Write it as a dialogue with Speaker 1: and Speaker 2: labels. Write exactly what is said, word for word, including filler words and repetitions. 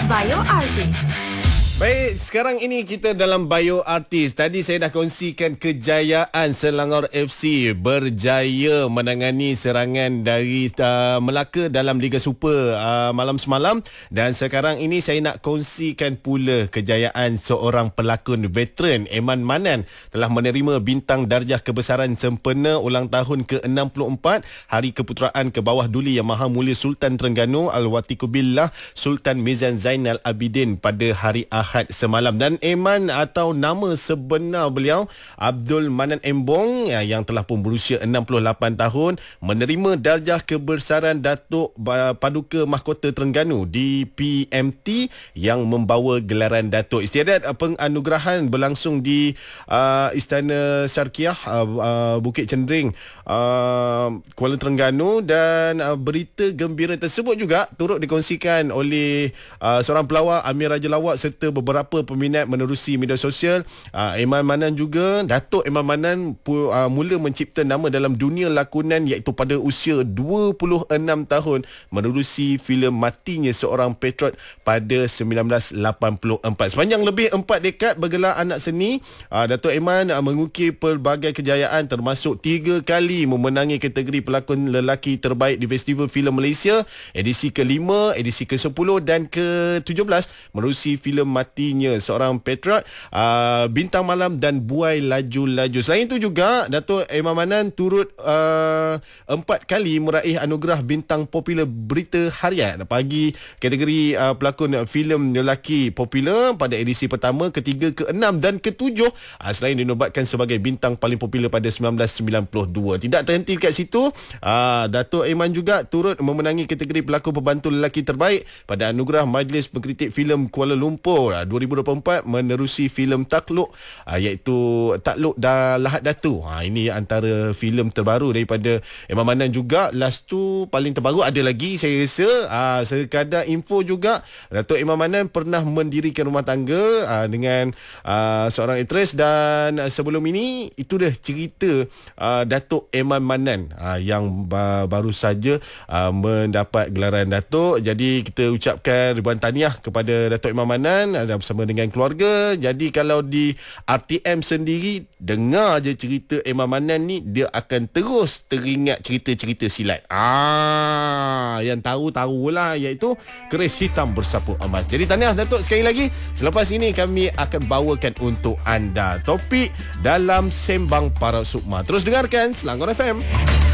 Speaker 1: Bio Artis.
Speaker 2: Baik, sekarang ini kita dalam Bio Artis. Tadi saya dah kongsikan kejayaan Selangor F C berjaya menangani serangan dari uh, Melaka dalam Liga Super uh, malam semalam. Dan sekarang ini saya nak kongsikan pula kejayaan seorang pelakon veteran, Eman Manan, telah menerima bintang darjah kebesaran sempena ulang tahun ke enam puluh empat Hari Keputeraan ke bawah Duli Yang Maha Mulia Sultan Terengganu Al-Watikubillah Sultan Mizan Zainal Abidin pada hari Ahad semalam. Dan Eman atau nama sebenar beliau Abdul Manan Embong yang telah pun berusia enam puluh lapan tahun menerima darjah kebesaran Datuk Paduka Mahkota Terengganu di P M T yang membawa gelaran Datuk. Istiadat penganugerahan berlangsung di uh, Istana Sarkiah uh, uh, Bukit Cendering uh, Kuala Terengganu. Dan uh, berita gembira tersebut juga turut dikongsikan oleh uh, seorang pelawak, Amir Raja Lawak, serta beberapa peminat menerusi media sosial. uh, Eman Manan juga, Datuk Eman Manan pu, uh, mula mencipta nama dalam dunia lakonan iaitu pada usia dua puluh enam tahun menerusi filem Matinya Seorang Patriot pada sembilan belas lapan puluh empat. Sepanjang lebih empat dekad bergelar anak seni, uh, Datuk Eman uh, mengukir pelbagai kejayaan termasuk tiga kali memenangi kategori pelakon lelaki terbaik di Festival Filem Malaysia edisi kelima, edisi ke sepuluh dan ke tujuh belas menerusi filem Matinya Seorang Patriot, uh, Bintang Malam dan Buai Laju-Laju. Selain itu juga Datuk Eman Manan turut uh, empat kali meraih anugerah Bintang Popular Berita Harian bagi kategori uh, pelakon filem lelaki popular pada edisi pertama, ketiga, keenam dan ketujuh, uh, selain dinobatkan sebagai bintang paling popular pada sembilan belas sembilan puluh dua. Tidak terhenti kat situ, uh, Datuk Eman juga turut memenangi kategori pelakon pembantu lelaki terbaik pada anugerah Majlis Pengkritik Filem Kuala Lumpur dua ribu dua puluh empat menerusi filem Takluk, iaitu Takluk dan Lahad Datu. Ha, ini antara filem terbaru daripada Eman Manan juga. Last tu paling terbaru ada lagi saya rasa. Ha, sekadar info juga, Datuk Eman Manan pernah mendirikan rumah tangga ha, dengan ha, seorang aktris. Dan sebelum ini itu dah cerita ha, Datuk Eman Manan ha, yang ba- baru saja ha, mendapat gelaran Datuk. Jadi kita ucapkan ribuan tahniah kepada Datuk Eman Manan dan bersama dengan keluarga. Jadi kalau di R T M sendiri dengar je cerita Eman Manan ni, dia akan terus teringat cerita-cerita silat. Ah, yang tahu-tahulah, iaitu Keris Hitam Bersapu Emas. Jadi tahniah Datuk sekali lagi. Selepas ini kami akan bawakan untuk anda topik dalam Sembang Para Sukma. Terus dengarkan Selangor F M.